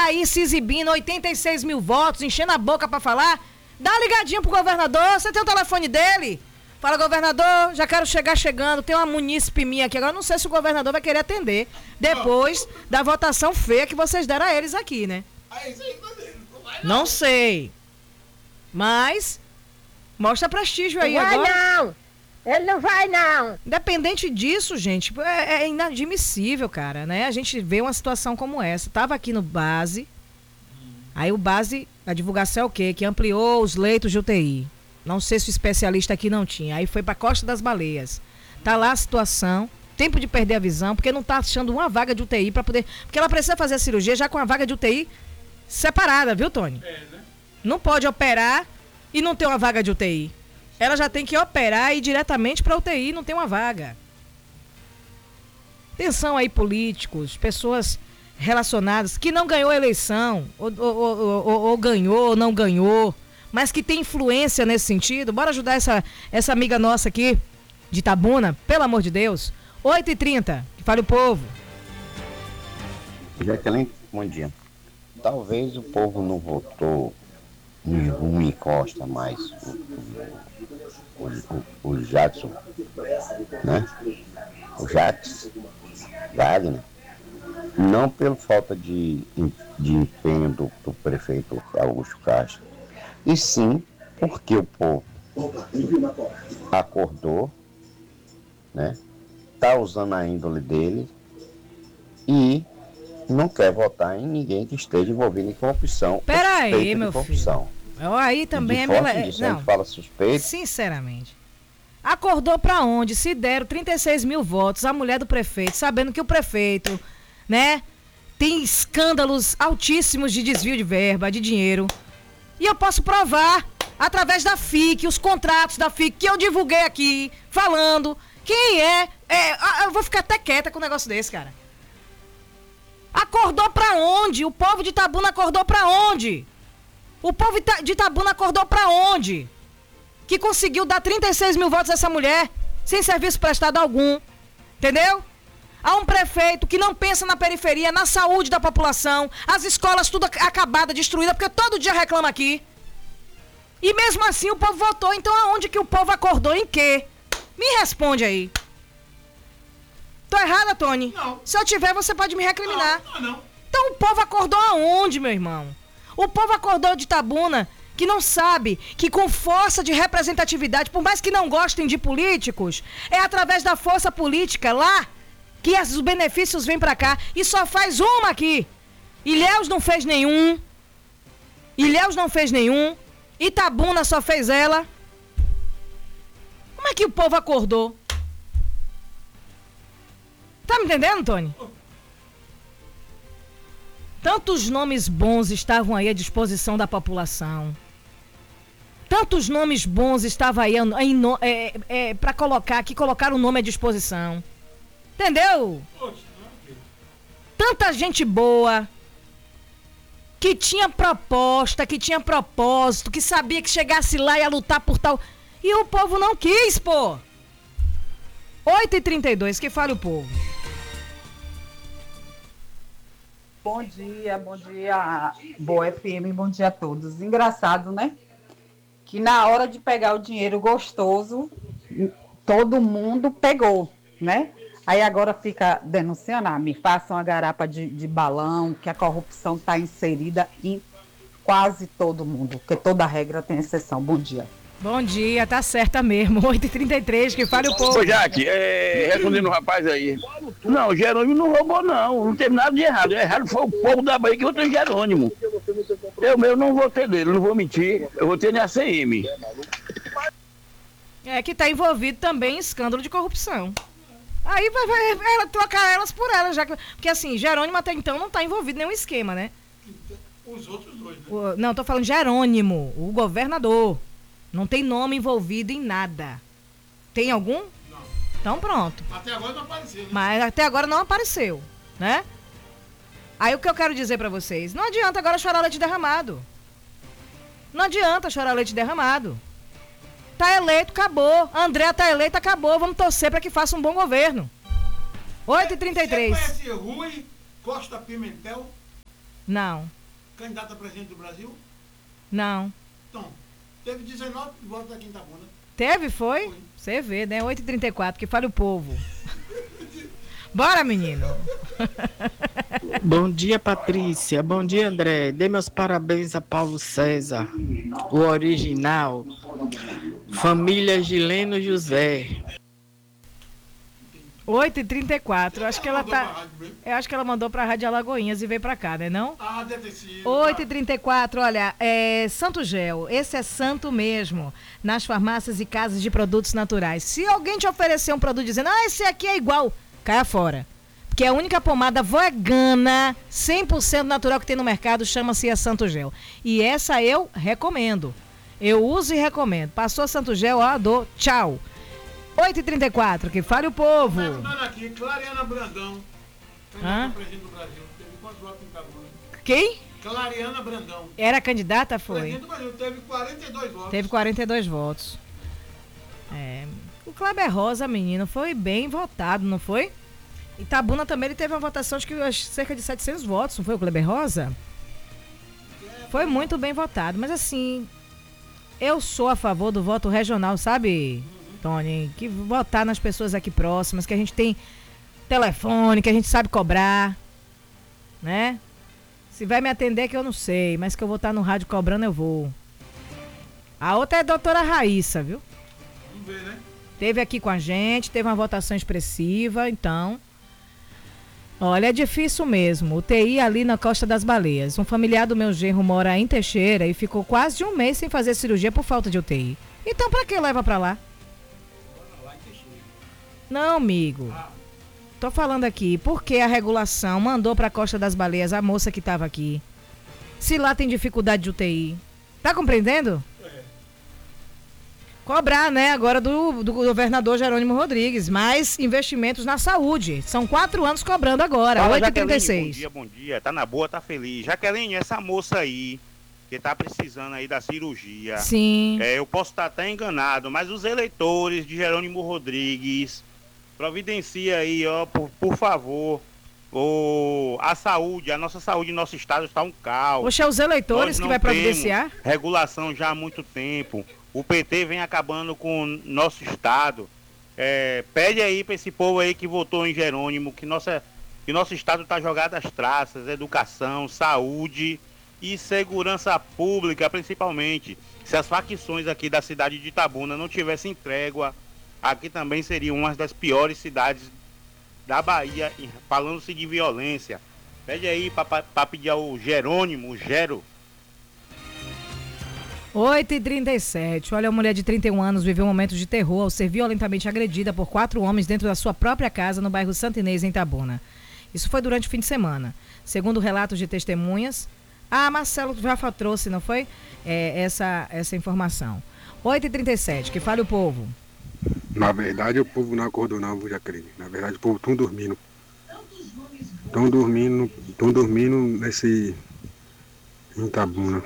aí se exibindo, 86 mil votos, enchendo a boca pra falar, dá uma ligadinha pro governador, você tem o telefone dele? Fala, governador, já quero chegar chegando, tem uma munícipe minha aqui, agora não sei se o governador vai querer atender, depois da votação feia que vocês deram a eles aqui, né? Não sei, mas mostra prestígio aí agora. Não! Ele não vai, não. Independente disso, gente, é inadmissível, cara, né? A gente vê uma situação como essa. Tava aqui no Base, aí o Base, a divulgação é o quê? Que ampliou os leitos de UTI. Não sei se o especialista aqui não tinha. Aí foi pra Costa das Baleias. Tá lá a situação, tempo de perder a visão, porque não tá achando uma vaga de UTI pra poder... Porque ela precisa fazer a cirurgia já com a vaga de UTI separada, viu, Tony? Né? Não pode operar e não ter uma vaga de UTI. Ela já tem que operar e ir diretamente para UTI, não tem uma vaga. Atenção aí, políticos, pessoas relacionadas, que não ganhou a eleição, ou ganhou ou não ganhou, mas que tem influência nesse sentido. Bora ajudar essa amiga nossa aqui, de Itabuna, pelo amor de Deus. 8h30, que fale o povo. Jaqueline, bom dia. Talvez o povo não votou em Rui Costa, mas o Jadson, né? O Jax, Wagner, não pela falta de empenho do prefeito Augusto Castro, e sim porque o povo acordou, né? Tá usando a índole dele e não quer votar em ninguém que esteja envolvido em corrupção. Pera aí, meu filho. Aí também é melhor. Não, fala suspeito. Sinceramente. Acordou pra onde? Se deram 36 mil votos, a mulher do prefeito, sabendo que o prefeito, né, tem escândalos altíssimos de desvio de verba, de dinheiro. E eu posso provar, através da FIC, os contratos da FIC, que eu divulguei aqui, falando quem eu vou ficar até quieta com um negócio desse, cara. Acordou pra onde? O povo de Itabuna acordou pra onde? O povo de Itabuna acordou pra onde? Que conseguiu dar 36 mil votos a essa mulher, sem serviço prestado algum. Entendeu? Há um prefeito que não pensa na periferia, na saúde da população, as escolas tudo acabada, destruída, porque todo dia reclama aqui. E mesmo assim o povo votou. Então aonde que o povo acordou? Em quê? Me responde aí. Tô errada, Tony? Não. Se eu tiver, você pode me recriminar. Não. Então o povo acordou aonde, meu irmão? O povo acordou de Itabuna, que não sabe que com força de representatividade, por mais que não gostem de políticos, é através da força política lá que os benefícios vêm pra cá. E só faz uma aqui. Ilhéus não fez nenhum. Itabuna só fez ela. Como é que o povo acordou? Tá me entendendo, Tony? Tantos nomes bons estavam aí à disposição da população. Tantos nomes bons estavam aí para colocar, que colocaram o nome à disposição. Entendeu? Tanta gente boa, que tinha proposta, que tinha propósito, que sabia que chegasse lá ia lutar por tal... E o povo não quis, pô. 8h32, que fale o povo. Bom dia, Boa FM, bom dia a todos. Engraçado, né? Que na hora de pegar o dinheiro gostoso, todo mundo pegou, né? Aí agora fica denunciando, me façam a garapa de balão, que a corrupção está inserida em quase todo mundo, porque toda regra tem exceção. Bom dia. Bom dia, tá certa mesmo. 8h33, que fale o povo. Ô, Jaque, respondendo o rapaz aí. Não, o Jerônimo não roubou, não. Não teve nada de errado. O errado foi o povo da Bahia que votou em Jerônimo. Eu mesmo não votei nele, não vou mentir. Eu votei na ACM. Que tá envolvido também em escândalo de corrupção. Aí vai trocar elas por elas, já que... Porque assim, Jerônimo até então não tá envolvido em nenhum esquema, né? Os outros dois, né? Não, tô falando Jerônimo, o governador. Não tem nome envolvido em nada. Tem algum? Não. Então pronto. Até agora não apareceu, né? Mas até agora não apareceu, né? Aí o que eu quero dizer pra vocês, não adianta agora chorar leite derramado. Não adianta chorar leite derramado. Tá eleito, acabou. André tá eleito, acabou. Vamos torcer pra que faça um bom governo. 8h33. Você conhece Rui Costa Pimentel? Não, Candidato a presidente do Brasil? não. Então, teve 19 votos aqui em Itabuna. Teve, foi? Foi. Você vê, né? 8h34, que fale o povo. Bora, menino. Bom dia, Patrícia. Bom dia, André. Dê meus parabéns a Paulo César, o original. Família Gileno José. 8h34. Acho que ela mandou pra tá. rádio mesmo? Eu acho que ela mandou pra Rádio Alagoinhas e veio pra cá, né? Não? Ah, deve ter sido. 8h34, olha, Santo Gel, esse é santo mesmo, nas farmácias e casas de produtos naturais. Se alguém te oferecer um produto dizendo, esse aqui é igual, caia fora. Porque a única pomada vegana, 100% natural que tem no mercado, chama-se a Santo Gel. E essa eu recomendo. Eu uso e recomendo. Passou Santo Gel, ó, dou, tchau. 8h34, que fale o povo. Perguntando aqui, Clariana Brandão. Candidata a presidente do Brasil. Teve quantos votos em Itabuna? Quem? Clariana Brandão. Era candidata, foi? Presidente do Brasil, teve 42 votos. Teve 42 votos. O Kleber Rosa, menino, foi bem votado, não foi? Itabuna também ele teve uma votação, acho que cerca de 700 votos, não foi o Kleber Rosa? Foi muito bem votado, mas assim, eu sou a favor do voto regional, sabe, Tony? Que votar nas pessoas aqui próximas, que a gente tem telefone, que a gente sabe cobrar, né? Se vai me atender que eu não sei, mas que eu vou estar no rádio cobrando, eu vou. A outra é a doutora Raíssa, viu? Vamos ver, né? Teve aqui com a gente, teve uma votação expressiva, então... Olha, é difícil mesmo. UTI ali na Costa das Baleias. Um familiar do meu genro mora em Teixeira e ficou quase um mês sem fazer cirurgia por falta de UTI. Então pra que leva pra lá? Não, amigo. Tô falando aqui, porque a regulação mandou pra Costa das Baleias a moça que tava aqui. Se lá tem dificuldade de UTI. Tá compreendendo? Cobrar, né, agora do governador Jerônimo Rodrigues, mais investimentos na saúde. São 4 anos cobrando agora, Fala, 8h36. Bom dia, tá na boa, tá feliz. Jaqueline, essa moça aí, que tá precisando aí da cirurgia. Sim. Eu posso estar até enganado, mas os eleitores de Jerônimo Rodrigues, providencia aí, ó, por favor, a saúde, a nossa saúde no nosso estado está um caos. Poxa, é os eleitores que vai providenciar? Regulação já há muito tempo. O PT vem acabando com o nosso estado. Pede aí para esse povo aí que votou em Jerônimo que nosso estado está jogado às traças, educação, saúde e segurança pública, principalmente. Se as facções aqui da cidade de Itabuna não tivessem trégua, aqui também seria uma das piores cidades da Bahia, falando-se de violência. Pede aí para pedir ao Jerônimo, o Gero. 8h37. Olha, a mulher de 31 anos viveu um momento de terror ao ser violentamente agredida por 4 homens dentro da sua própria casa no bairro Santa Inês, em Itabuna. Isso foi durante o fim de semana. Segundo relatos de testemunhas, Marcelo já trouxe, não foi? Essa informação. 8h37, que fale o povo. Na verdade, o povo não acordou não, Jaqueline. Na verdade, o povo estão dormindo. Estão dormindo nesse em Itabuna.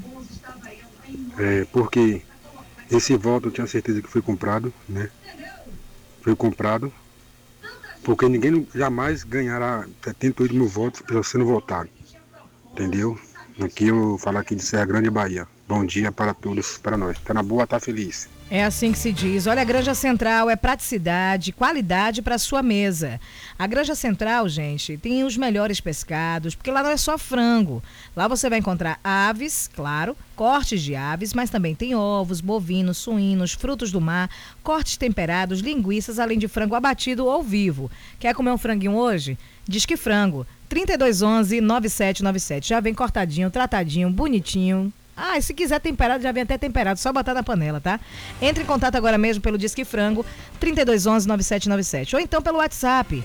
Porque esse voto eu tinha certeza que foi comprado, né? Foi comprado, porque ninguém jamais ganhará 78 mil votos sendo votado, entendeu? Aqui eu falo aqui de Serra Grande, Bahia. Bom dia para todos, para nós. Tá na boa, tá feliz. É assim que se diz. Olha, a Granja Central é praticidade, qualidade para sua mesa. A Granja Central, gente, tem os melhores pescados, porque lá não é só frango. Lá você vai encontrar aves, claro, cortes de aves, mas também tem ovos, bovinos, suínos, frutos do mar, cortes temperados, linguiças, além de frango abatido ou vivo. Quer comer um franguinho hoje? Diz que frango. 3211-9797. Já vem cortadinho, tratadinho, bonitinho. E se quiser temperado, já vem até temperado, só botar na panela, tá? Entre em contato agora mesmo pelo Disque Frango, 3211-9797. Ou então pelo WhatsApp,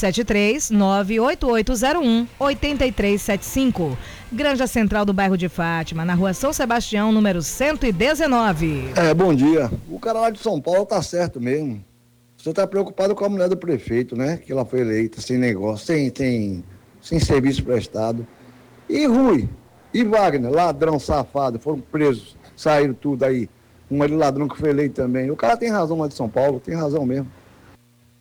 7398801-8375. Granja Central do bairro de Fátima, na rua São Sebastião, número 119. Bom dia. O cara lá de São Paulo tá certo mesmo. Você tá preocupado com a mulher do prefeito, né? Que ela foi eleita sem negócio, sem serviço prestado. E Rui. E Wagner, ladrão safado, foram presos, saíram tudo aí. Um ali ladrão que foi eleito também. O cara tem razão lá de São Paulo, tem razão mesmo.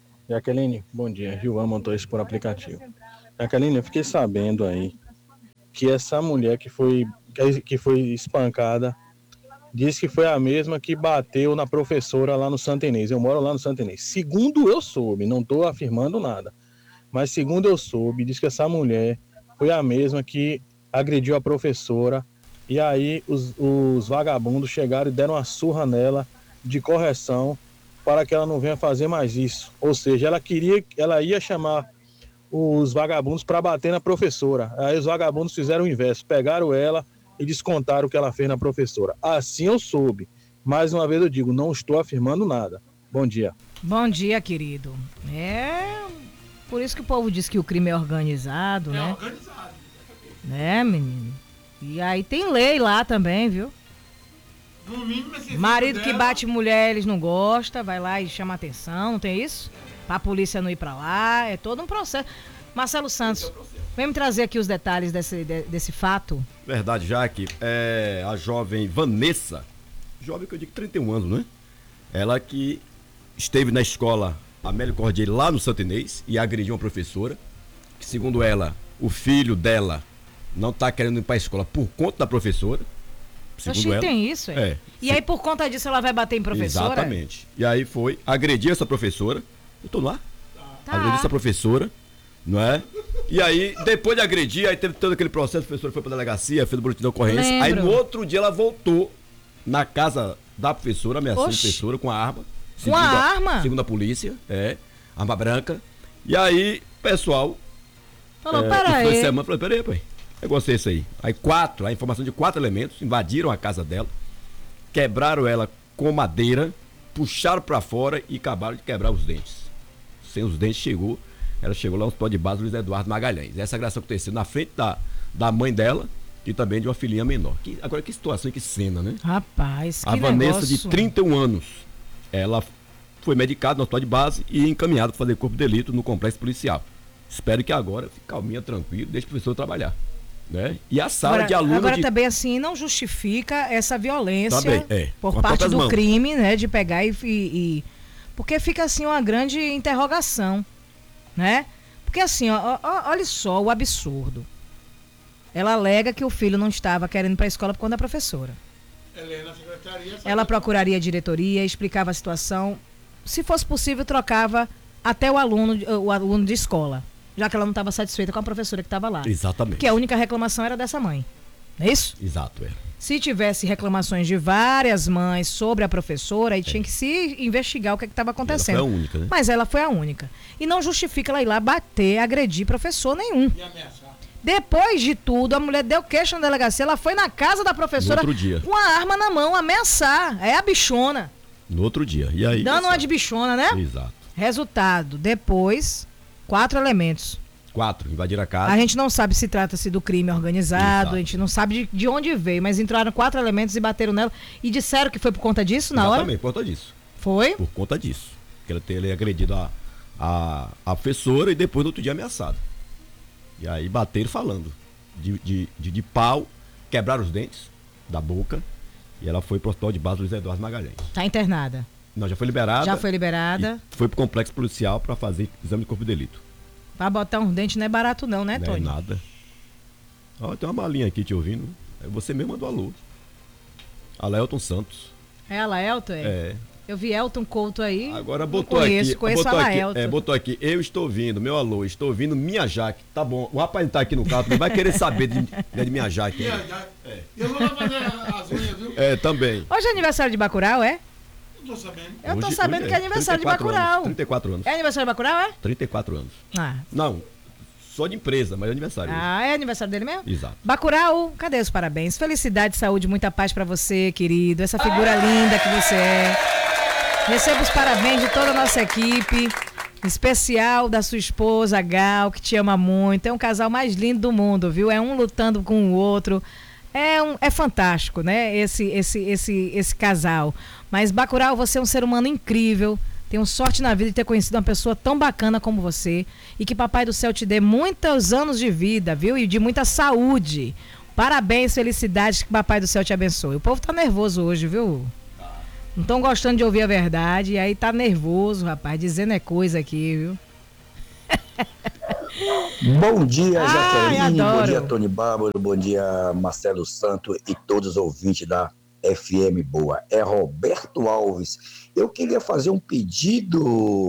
Jaqueline, bom dia. Gilvan montou isso por aplicativo. Jaqueline, eu fiquei sabendo aí que essa mulher que foi espancada disse que foi a mesma que bateu na professora lá no Santa Inês. Eu moro lá no Santa Inês. Segundo eu soube, não estou afirmando nada, mas segundo eu soube, disse que essa mulher foi a mesma que agrediu a professora. E aí os vagabundos chegaram e deram uma surra nela de correção para que ela não venha fazer mais isso. Ou seja, ela ia chamar os vagabundos para bater na professora. Aí os vagabundos fizeram o inverso, pegaram ela e descontaram o que ela fez na professora. Assim eu soube. Mais uma vez eu digo, não estou afirmando nada. Bom dia. Bom dia, querido. Por isso que o povo diz que o crime é organizado, né? É organizado. Né, menino? E aí tem lei lá também, viu? No mínimo, esse Marido que dela... bate mulher, eles não gostam, vai lá e chama atenção, não tem isso? Pra polícia não ir pra lá, é todo um processo. Marcelo Santos, vem me trazer aqui os detalhes desse fato. Verdade, Jaque. A jovem Vanessa, jovem que eu digo 31 anos, né? Ela que esteve na escola Amélio Cordier lá no Santa Inês e agrediu uma professora, que segundo ela, o filho dela não tá querendo ir pra escola por conta da professora. Segundo ela. Tem isso, é? E aí por conta disso ela vai bater em professora? Exatamente. E aí foi agredir essa professora. Eu tô lá? Tá. Agredir essa professora, não é? E aí, depois de agredir, aí teve todo aquele processo, a professora foi pra delegacia, fez o boletim de ocorrência. Lembro. Aí no outro dia ela voltou na casa da professora, ameaçando a professora com a arma. Com a arma? Segundo a polícia, arma branca. E aí, o pessoal... Falou, peraí. Falou, peraí, pai. Negócio é esse aí. Aí a informação de 4 elementos invadiram a casa dela, quebraram ela com madeira, puxaram pra fora e acabaram de quebrar os dentes. Sem os dentes ela chegou lá no hospital de base Luiz Eduardo Magalhães. Essa agressão aconteceu na frente da mãe dela e também de uma filhinha menor. Agora que situação e que cena, né? Rapaz, que A Vanessa, negócio. de 31 anos, ela foi medicada no hospital de base e encaminhada para fazer corpo de delito no complexo policial. Espero que agora fique calminha, tranquilo, deixe o professor trabalhar. Né? E a sala de alunos. Agora também assim não justifica essa violência também, por parte do crime, né? De pegar e. Porque fica assim uma grande interrogação, né? Porque assim, olha só o absurdo. Ela alega que o filho não estava querendo ir para a escola por conta da professora. Ela procuraria a diretoria, explicava a situação. Se fosse possível, trocava até o aluno de escola, já que ela não estava satisfeita com a professora que estava lá. Exatamente. Porque a única reclamação era dessa mãe. Não é isso? Exato, Se tivesse reclamações de várias mães sobre a professora, aí tinha que se investigar o que estava acontecendo. Ela foi a única, né? Mas ela foi a única. E não justifica ela ir lá bater, agredir professor nenhum. E ameaçar. Depois de tudo, a mulher deu queixa na delegacia, ela foi na casa da professora no outro dia, com a arma na mão, ameaçar. É a bichona. No outro dia. E aí? Dando uma de bichona, né? Exato. Resultado, depois, 4 elementos. 4, invadiram a casa. A gente não sabe se trata-se do crime organizado, a gente não sabe de onde veio, mas entraram 4 elementos e bateram nela e disseram que foi por conta disso na hora? Exatamente, por conta disso. Foi? Por conta disso. Que ela teria agredido a professora e depois no outro dia ameaçado. E aí bateram falando de pau, quebraram os dentes da boca e ela foi pro hospital de base Luiz Eduardo Magalhães. Tá internada? Não, já foi liberada. Já foi liberada. Foi pro complexo policial para fazer exame de corpo de delito. Pra botar uns dentes não é barato não, né, Tony? Não é nada. Ó, tem uma malinha aqui te ouvindo. Você mesmo mandou alô. Alaelton Santos. É Alaelton? Eu vi Elton Couto aí. Agora botou aqui. Conheço Alaelton. Botou aqui. Eu estou ouvindo, meu alô, estou ouvindo minha Jaque. Tá bom. O rapaz tá aqui no carro, não vai querer saber de minha Jaque. Eu vou lá fazer as unhas, viu? Também. Hoje é aniversário de Bacurau, é? Não tô sabendo. Eu tô sabendo que é aniversário de Bacurau. 34 anos. É aniversário de Bacurau, é? 34 anos. Ah. Não, só de empresa, mas é aniversário. É aniversário dele mesmo? Exato. Bacurau, cadê os parabéns? Felicidade, saúde, muita paz pra você, querido. Essa figura linda que você é. Receba os parabéns de toda a nossa equipe, em especial da sua esposa, Gal, que te ama muito. É um casal mais lindo do mundo, viu? É um lutando com o outro. É fantástico, né? Esse casal. Mas, Bacurau, você é um ser humano incrível. Tenho sorte na vida de ter conhecido uma pessoa tão bacana como você. E que Papai do Céu te dê muitos anos de vida, viu? E de muita saúde. Parabéns, felicidades, que Papai do Céu te abençoe. O povo tá nervoso hoje, viu? Não estão gostando de ouvir a verdade. E aí tá nervoso, rapaz. Dizendo coisa aqui, viu? Bom dia, Jaqueline. adoro. Bom dia, Tony Bárbaro. Bom dia, Marcelo Santo e todos os ouvintes da FM Boa. É Roberto Alves. Eu queria fazer um pedido,